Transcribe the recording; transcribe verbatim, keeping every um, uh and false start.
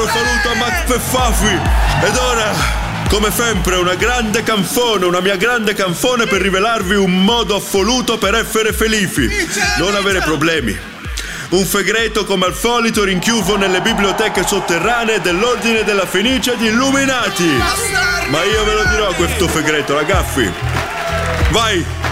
un saluto a Max Peffafi. Ed ora, come sempre, una grande canzone, una mia grande canzone per rivelarvi un modo assoluto per essere felici, non avere problemi. Un segreto come al solito rinchiuso nelle biblioteche sotterranee dell'Ordine della Fenice di Illuminati. Ma io ve lo dirò questo segreto, ragazzi. Vai!